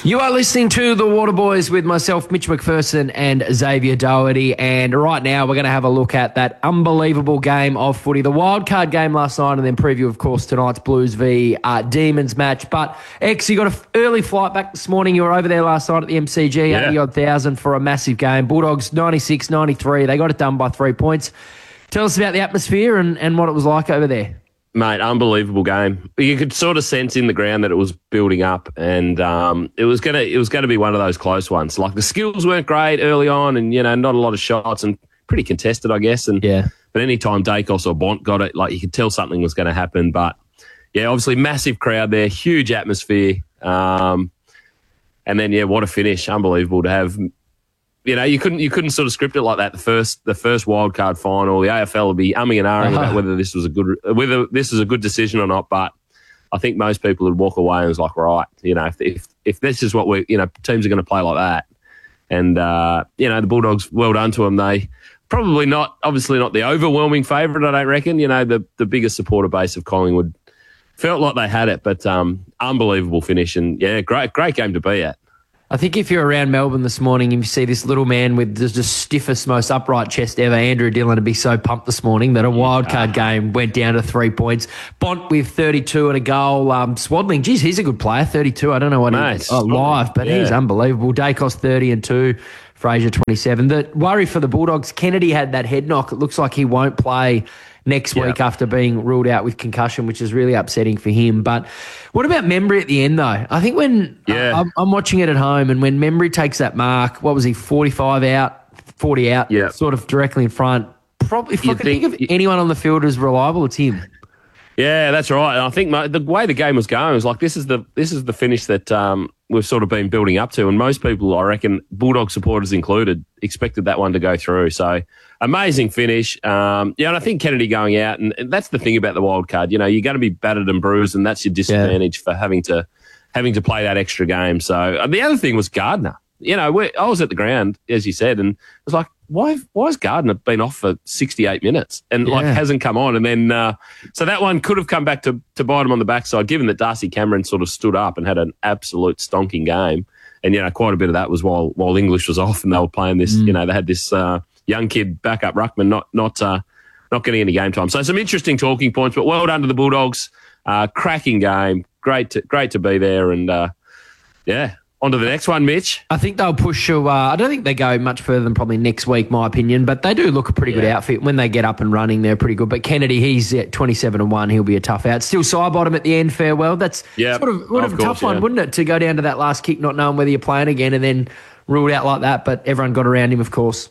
You are listening to The Waterboys with myself, Mitch McPherson, and Xavier Doherty. And right now we're going to have a look at that unbelievable game of footy, the wildcard game last night, and then preview, of course, tonight's Blues v Demons match. But, X, you got an early flight back this morning. You were over there last night at the MCG, 80-odd thousand for a massive game. Bulldogs 96-93. They got it done by 3 points. Tell us about the atmosphere and what it was like over there. Mate, unbelievable game. You could sort of sense in the ground that it was building up, and it was gonna be one of those close ones. Like, the skills weren't great early on, and not a lot of shots, and pretty contested, I guess. And but any time Dacos or Bont got it, like, you could tell something was going to happen. But yeah, obviously massive crowd there, huge atmosphere, and then what a finish! Unbelievable to have. You couldn't sort of script it like that. The first wild card final, the AFL would be umming and ahhing about whether this was a good decision or not. But I think most people would walk away and was like, right, if this is what teams are going to play like that, and the Bulldogs, well done to them. They probably obviously not the overwhelming favourite, I don't reckon. The biggest supporter base of Collingwood felt like they had it, but unbelievable finish, and great game to be at. I think if you're around Melbourne this morning and you see this little man with the stiffest, most upright chest ever, Andrew Dillon, to be so pumped this morning that a wildcard game went down to 3 points. Bont with 32 and a goal. Swadling, geez, he's a good player, 32. I don't know what he's live, but he's unbelievable. Dacos 30 and 2. Fraser 27. The worry for the Bulldogs, Kennedy had that head knock. It looks like he won't play next week after being ruled out with concussion, which is really upsetting for him. But what about Membry at the end, though? I think when I'm watching it at home, and when Membry takes that mark, what was he, 45 out, 40 out, sort of directly in front, probably if I can think of anyone on the field as reliable, it's him. Yeah, that's right. And I think the way the game was going was like, this is the finish that we've sort of been building up to, and most people, I reckon, Bulldog supporters included, expected that one to go through. So amazing finish. And I think Kennedy going out, and that's the thing about the wild card. You're going to be battered and bruised, and that's your disadvantage for having to play that extra game. So the other thing was Gardner. I was at the ground, as you said, and it was like, why has Gardner been off for 68 minutes and hasn't come on? And then so that one could have come back to bite him on the backside, given that Darcy Cameron sort of stood up and had an absolute stonking game. And quite a bit of that was while English was off and they were playing this. They had this young kid backup ruckman not getting any game time. So some interesting talking points, but well done to the Bulldogs. Cracking game, great to be there, and on to the next one, Mitch. I think they'll push I don't think they go much further than probably next week, my opinion, but they do look a pretty good outfit. When they get up and running, they're pretty good. But Kennedy, he's at 27-1. He'll be a tough out. Still Sidebottom at the end, farewell. That's sort of a tough one, wouldn't it, to go down to that last kick not knowing whether you're playing again and then ruled out like that, but everyone got around him, of course.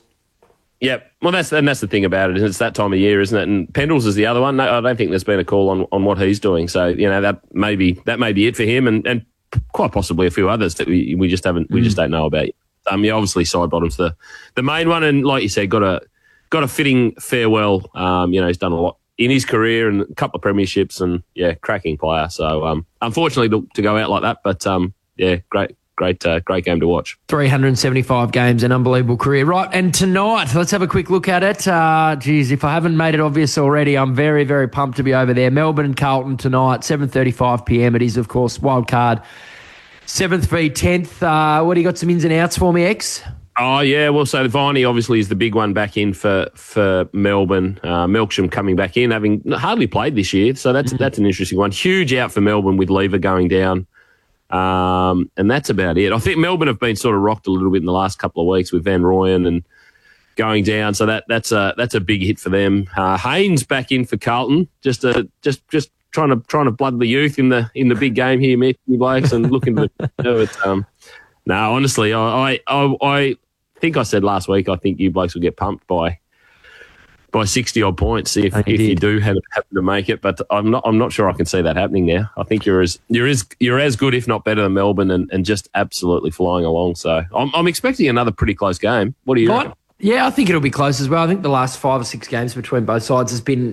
Yep. Well, that's the thing about it. It's that time of year, isn't it? And Pendles is the other one. No, I don't think there's been a call on what he's doing. So, that may be it for him, and quite possibly a few others that we just don't know about. Obviously Sidebottom's the main one, and like you said, got a fitting farewell. He's done a lot in his career and a couple of premierships, and cracking player. So unfortunately to go out like that, but great game to watch. 375 games, an unbelievable career. Right, and tonight, let's have a quick look at it. If I haven't made it obvious already, I'm very, very pumped to be over there. Melbourne and Carlton tonight, 7:35 p.m. It is, of course, wild card, 7th v 10th. What do you got, some ins and outs for me, X? Oh, yeah. Well, so Viney obviously is the big one back in for Melbourne. Melksham coming back in, having hardly played this year. So that's an interesting one. Huge out for Melbourne with Lever going down. And that's about it. I think Melbourne have been sort of rocked a little bit in the last couple of weeks with Van Rooyen and going down. So that's a big hit for them. Haynes back in for Carlton. Just trying to blood the youth in the big game here, Mitch, you blokes, and looking to do it. No, honestly, I think I said last week, I think you blokes will get pumped by 60 odd points if you do happen to make it, but I'm not sure I can see that happening now. I think you're as good, if not better, than Melbourne, and just absolutely flying along. So I'm expecting another pretty close game. What do you reckon? Yeah, I think it'll be close as well. I think the last 5 or 6 games between both sides has been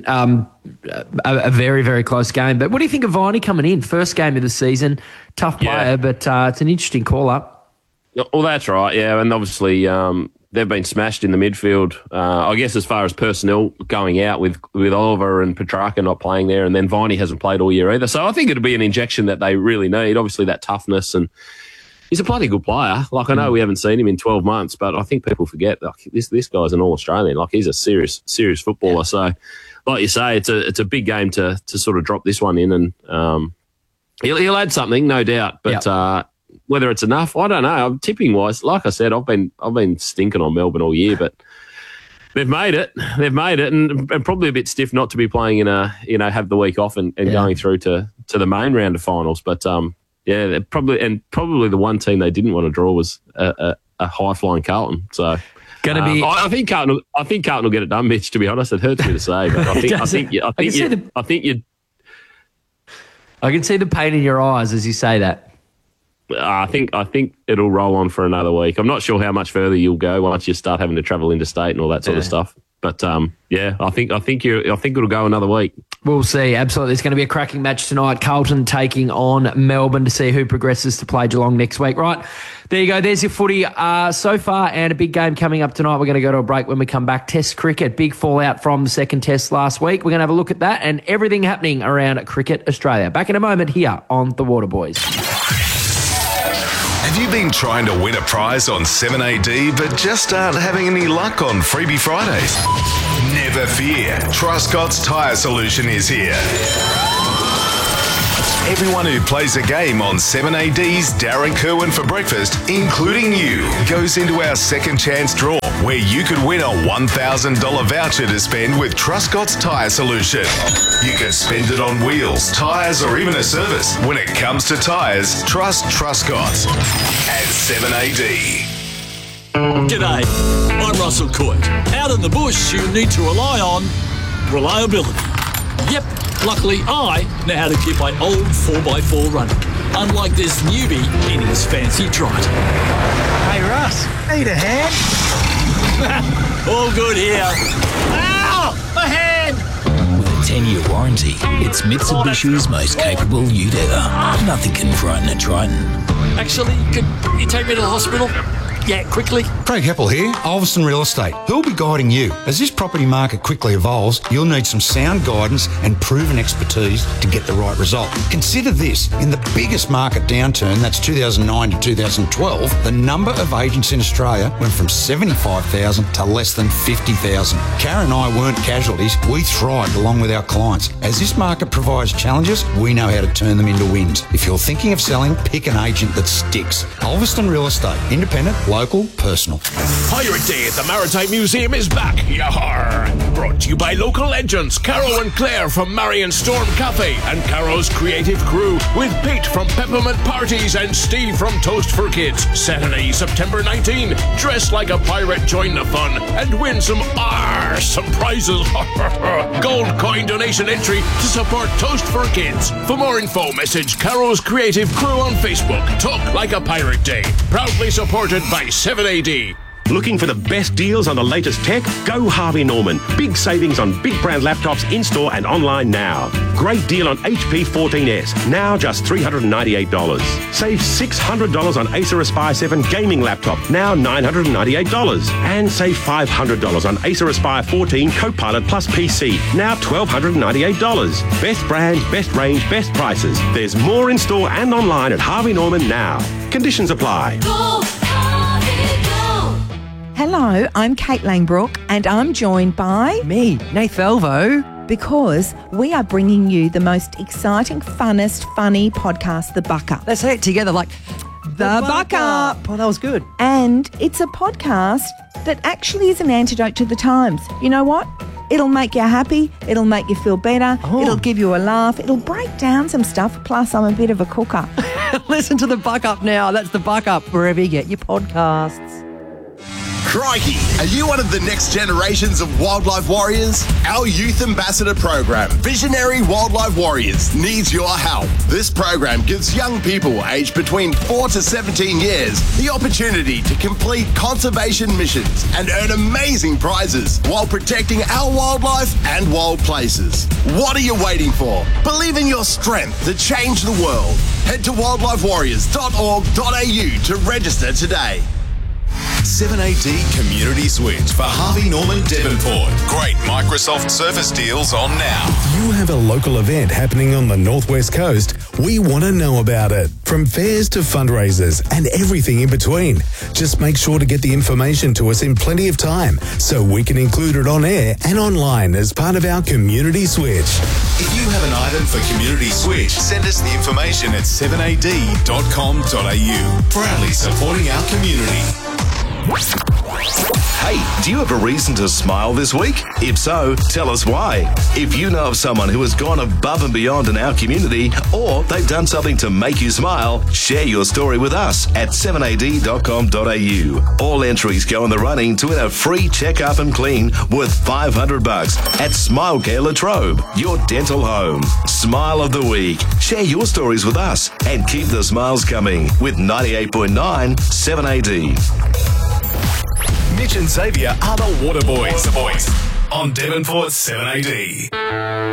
a very, very close game. But what do you think of Viney coming in? First game of the season, tough player, but it's an interesting call-up. Well, that's right, yeah, and obviously they've been smashed in the midfield. I guess as far as personnel going out with Oliver and Petrarca not playing there, and then Viney hasn't played all year either. So I think it'll be an injection that they really need. Obviously that toughness and He's a bloody good player. Like, I know we haven't seen him in 12 months, but I think people forget, like, this guy's an All-Australian. Like, he's a serious footballer. So, like you say, it's a big game to sort of drop this one in, and he'll add something, no doubt. But whether it's enough, I don't know. Tipping wise, like I said, I've been stinking on Melbourne all year, but they've made it. And probably a bit stiff not to be playing in have the week off and going through to the main round of finals. But yeah, probably the one team they didn't want to draw was a high-flying Carlton. So going to be. I think Carlton will get it done, Mitch. To be honest, it hurts me to say, but I think you. I can see the pain in your eyes as you say that. I think it'll roll on for another week. I'm not sure how much further you'll go once you start having to travel interstate and all that sort of stuff. But I think it'll go another week. We'll see. Absolutely. It's going to be a cracking match tonight. Carlton taking on Melbourne to see who progresses to play Geelong next week. Right. There you go. There's your footy so far, and a big game coming up tonight. We're going to go to a break. When we come back, Test cricket. Big fallout from the second Test last week. We're going to have a look at that and everything happening around Cricket Australia. Back in a moment here on The Water Boys. Have you been trying to win a prize on 7AD but just aren't having any luck on Freebie Fridays? Never fear. Truscott's Tyre Solution is here. Everyone who plays a game on 7AD's Darren Kerwin for breakfast, including you, goes into our second chance draw where you could win a $1,000 voucher to spend with Truscott's Tyre Solution. You can spend it on wheels, tyres or even a service. When it comes to tyres, trust Truscott at 7AD. G'day, I'm Russell Coit. Out in the bush, you need to rely on reliability. Yep, luckily I know how to keep my old 4x4 running, unlike this newbie in his fancy trot. Hey Russ, need a hand? All good here. Ow! My hand! With a 10-year warranty, it's Mitsubishi's most capable ute ever. Nothing can frighten a Triton. Actually, could you take me to the hospital? Yeah, quickly. Craig Heppel here, Ulverston Real Estate. Who'll be guiding you? As this property market quickly evolves, you'll need some sound guidance and proven expertise to get the right result. Consider this. In the biggest market downturn, that's 2009 to 2012, the number of agents in Australia went from 75,000 to less than 50,000. Karen and I weren't casualties. We thrived along with our clients. As this market provides challenges, we know how to turn them into wins. If you're thinking of selling, pick an agent that sticks. Ulverston Real Estate. Independent, local, personal. Pirate Day at the Maritime Museum is back. Yahar! Brought to you by local legends Caro and Claire from Marion Storm Cafe and Caro's creative crew with Pete from Peppermint Parties and Steve from Toast for Kids. Saturday, September 19. Dress like a pirate, join the fun and win some prizes. Gold coin donation entry to support Toast for Kids. For more info, message Caro's creative crew on Facebook. Talk like a Pirate Day. Proudly supported by 7AD. Looking for the best deals on the latest tech? Go Harvey Norman. Big savings on big brand laptops in-store and online now. Great deal on HP 14S, now just $398. Save $600 on Acer Aspire 7 gaming laptop, now $998. And save $500 on Acer Aspire 14 Copilot Plus PC, now $1,298. Best brands, best range, best prices. There's more in-store and online at Harvey Norman now. Conditions apply. Hello, I'm Kate Langbrook and I'm joined by... Me, Nath Elvo. Because we are bringing you the most exciting, funnest, funny podcast, The Buck Up. Let's say it together like... The Buck Up. Oh, that was good. And it's a podcast that actually is an antidote to the times. You know what? It'll make you happy. It'll make you feel better. Oh. It'll give you a laugh. It'll break down some stuff. Plus, I'm a bit of a cooker. Listen to The Buck Up now. That's The Buck Up, wherever you get your podcasts. Crikey, are you one of the next generations of wildlife warriors? Our youth ambassador program, Visionary Wildlife Warriors, needs your help. This program gives young people aged between 4 to 17 years the opportunity to complete conservation missions and earn amazing prizes while protecting our wildlife and wild places. What are you waiting for? Believe in your strength to change the world. Head to wildlifewarriors.org.au to register today. 7AD Community Switch for Harvey Norman Devonport. Great Microsoft Surface deals on now. You have a local event happening on the Northwest Coast? We want to know about it. From fairs to fundraisers and everything in between. Just make sure to get the information to us in plenty of time so we can include it on air and online as part of our Community Switch. If you have an item for Community Switch, send us the information at 7ad.com.au. Proudly supporting our community. Hey, do you have a reason to smile this week? If so, tell us why. If you know of someone who has gone above and beyond in our community, or they've done something to make you smile, share your story with us at 7ad.com.au. All entries go in the running to win a free check-up and clean worth $500 at Smile Care Latrobe, your dental home. Smile of the week. Share your stories with us and keep the smiles coming with 98.9 7AD. Mitch and Xavier are the Water Boys on Devonport 7AD.